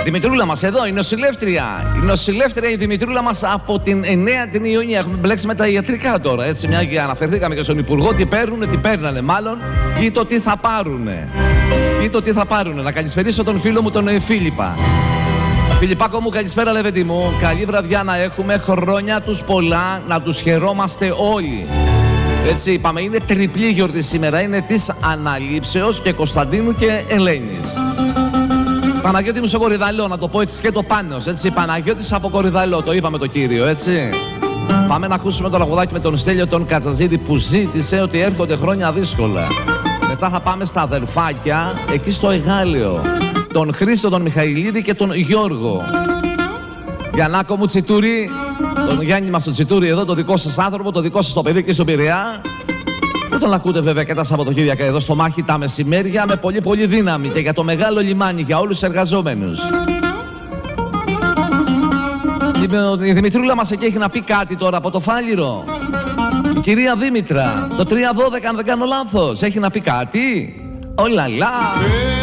Δημητρούλα μας εδώ, η νοσηλεύτρια. Η νοσηλεύτρια, η Δημητρούλα μας από την 9 την Ιουνία. Έχουμε μπλέξει με τα ιατρικά τώρα, έτσι. Μια και αναφερθήκαμε και στον Υπουργό, τι παίρνουνε, τι παίρνανε μάλλον, ή το τι θα πάρουνε. Ή το τι θα πάρουνε. Να καλησπερίσω τον φίλο μου τον Φίλιππα. Φιλιππάκο μου, καλησπέρα Λεβέντη μου. Καλή βραδιά να έχουμε, χρόνια τους πολλά, να τους χαιρόμαστε όλοι. Έτσι είπαμε, είναι τριπλή γιορτή σήμερα, είναι της Αναλήψεως και Κωνσταντίνου και Ελένης. Παναγιώτη μου σε Κορυδαλό, να το πω έτσι σκέτο Πάνος, έτσι, Παναγιώτης από Κορυδαλό, το είπαμε το κύριο, έτσι. Πάμε να ακούσουμε το τραγουδάκι με τον Στέλιο τον Κατσαζίδη που ζήτησε ότι έρχονται χρόνια δύσκολα. Μετά θα πάμε στα αδερφάκια, εκεί στο Εγάλεο. Τον Χρήστο, τον Μιχαηλίδη και τον Γιώργο. Γιαννάκο μου Τσιτούρη, τον Γιάννη μας τον Τσιτούρη εδώ, το δικό σας άνθρωπο, το δικό σας το παιδί και στον Πειραιά. Που τον ακούτε βέβαια και τα Σαββατοκύριακα εδώ στο Μάχη τα μεσημέρια με πολύ πολύ δύναμη και για το μεγάλο λιμάνι, για όλους τους εργαζόμενους. Η Δημητρούλα μας εκεί έχει να πει κάτι τώρα από το Φάληρο. Η κυρία Δήμητρα, το 312 αν δεν κάνω λάθος, έχει να πει κάτι. Ολαλά.